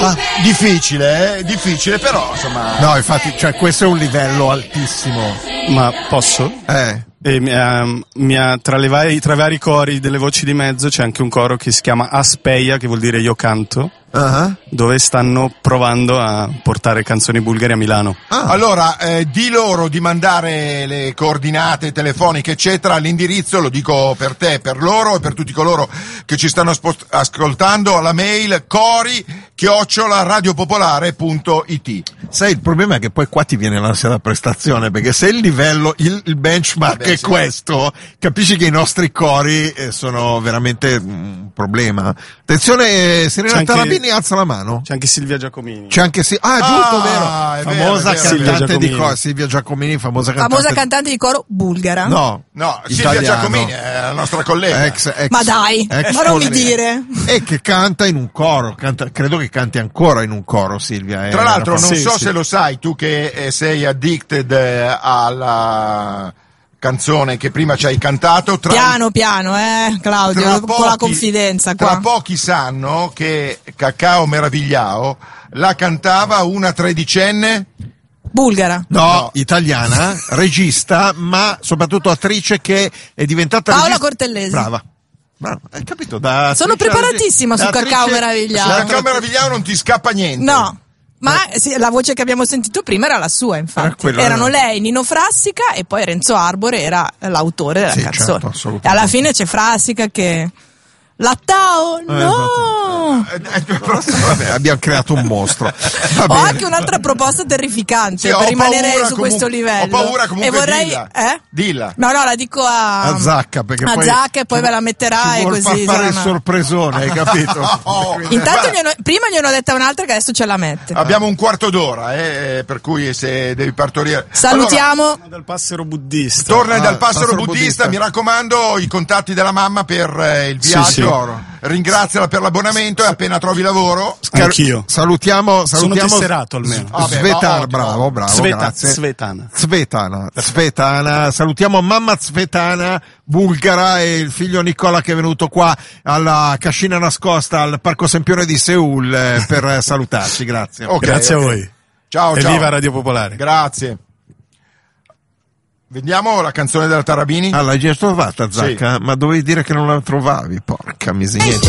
Difficile, però insomma. No, infatti, cioè questo è un livello altissimo. Ma posso? E tra i vari cori delle voci di mezzo c'è anche un coro che si chiama Aspeia, che vuol dire io canto. Dove stanno provando a portare canzoni bulgare a Milano. Allora, di loro di mandare le coordinate telefoniche eccetera all'indirizzo, lo dico per te, per loro e per tutti coloro che ci stanno ascoltando, alla mail cori@radiopopolare.it. Sai, il problema è che poi qua ti viene l'ansia da prestazione, perché se il livello, il benchmark è questo, capisci che i nostri cori sono veramente un problema. Attenzione, Serena Tarabini alza la mano. C'è anche Silvia Giacomini. Giusto, vero. Famosa cantante di coro. Silvia Giacomini, famosa cantante di coro bulgara. No, Silvia Giacomini è la nostra collega. Ma dai, ma non mi dire. E che canta in un coro, credo che canti ancora in un coro, Silvia. Tra l'altro, non so se lo sai, tu che sei addicted alla canzone che prima ci hai cantato. Piano, Claudio, con la confidenza qua. Tra pochi sanno che Cacao Meravigliao la cantava una tredicenne bulgara. No, italiana, regista, ma soprattutto attrice che è diventata Paola Cortellesi. Brava, hai capito? Sono preparatissima su Cacao Meravigliao. Su Cacao Meravigliao non ti scappa niente. No. Ma sì, la voce che abbiamo sentito prima era la sua, infatti. Erano lei, Nino Frassica, e poi Renzo Arbore era l'autore della canzone. Certo, assolutamente. E alla fine c'è Frassica che... Lattao? No! Vabbè, abbiamo creato un mostro. Ho anche un'altra proposta terrificante per rimanere su questo livello. Ho paura comunque, e vorrei... Dilla. No, la dico a Zacca, perché a poi Zacca e poi ve la metterà e così. Fare il sorpresone, hai capito? Intanto prima gliene ho detta un'altra che adesso ce la mette. Abbiamo un quarto d'ora, per cui se devi partorire. Salutiamo. Allora, dal Passero Buddista. Torna dal Passero Buddista, mi raccomando, i contatti della mamma per il viaggio. Ringraziala per l'abbonamento e appena trovi lavoro. Anch'io. Salutiamo. Sono tesserato almeno. Svetana, bravo, grazie. Svetana. Salutiamo mamma Svetana, bulgara, e il figlio Nicola che è venuto qua alla cascina nascosta al Parco Sempione di Seul per salutarci. Grazie. Grazie a voi. Ciao. E viva Radio Popolare. Grazie. Vediamo la canzone della Tarabini. L'hai già trovata, Zacca? Sì. Ma dovevi dire che non la trovavi, porca miseria.